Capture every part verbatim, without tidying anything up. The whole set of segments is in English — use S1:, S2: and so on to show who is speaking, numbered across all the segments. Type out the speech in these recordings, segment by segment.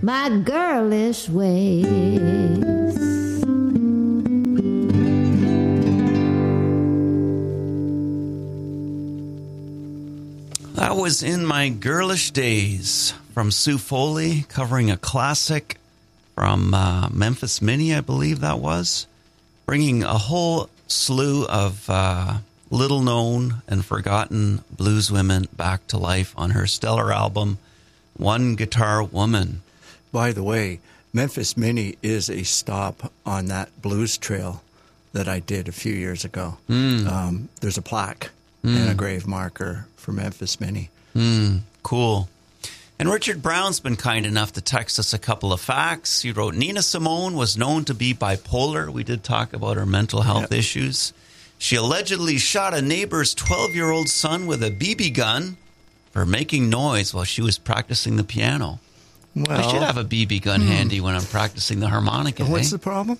S1: my girlish ways.
S2: That was In My Girlish Days from Sue Foley, covering a classic from uh, Memphis Minnie, I believe that was, bringing a whole slew of uh, little-known and forgotten blues women back to life on her stellar album, One Guitar Woman.
S3: By the way, Memphis Minnie is a stop on that blues trail that I did a few years ago. Mm. Um, there's a plaque mm. and a grave marker for Memphis Minnie.
S2: Mm, cool. And Richard Brown's been kind enough to text us a couple of facts. He wrote, Nina Simone was known to be bipolar. We did talk about her mental health yep. issues. She allegedly shot a neighbor's twelve-year-old son with a B B gun for making noise while she was practicing the piano. Well, I should have a B B gun hmm. handy when I'm practicing the harmonica.
S3: What's
S2: eh?
S3: the problem?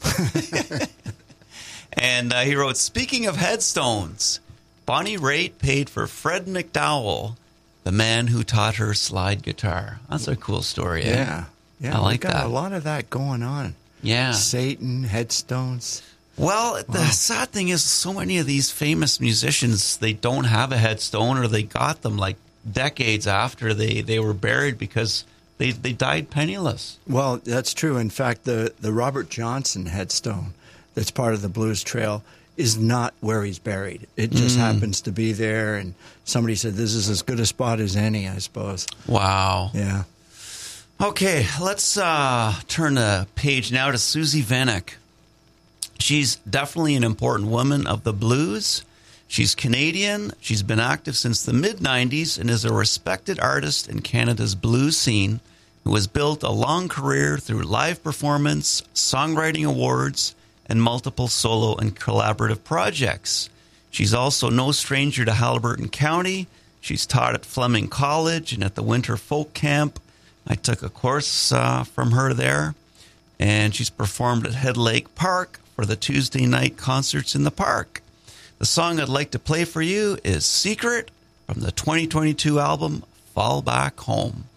S2: And uh, he wrote, speaking of headstones, Bonnie Raitt paid for Fred McDowell, the man who taught her slide guitar. That's a cool story, eh?
S3: Yeah. Yeah,
S2: I like
S3: got
S2: that.
S3: a lot of that going on.
S2: Yeah.
S3: Satan, headstones.
S2: Well, wow. The sad thing is so many of these famous musicians, they don't have a headstone, or they got them like decades after they, they were buried because they, they died penniless.
S3: Well, that's true. In fact, the, the Robert Johnson headstone that's part of the Blues Trail is not where he's buried. It just mm. happens to be there, and somebody said this is as good a spot as any, I suppose.
S2: Wow.
S3: Yeah.
S2: Okay, let's uh, turn the page now to Susie Vanek. She's definitely an important woman of the blues. She's Canadian. She's been active since the mid nineties and is a respected artist in Canada's blues scene who has built a long career through live performance, songwriting awards, and multiple solo and collaborative projects. She's also no stranger to Haliburton County. She's taught at Fleming College and at the Winter Folk Camp. I took a course uh, from her there. And she's performed at Head Lake Park for the Tuesday night concerts in the park. The song I'd like to play for you is Secret from the twenty twenty-two album Fall Back Home.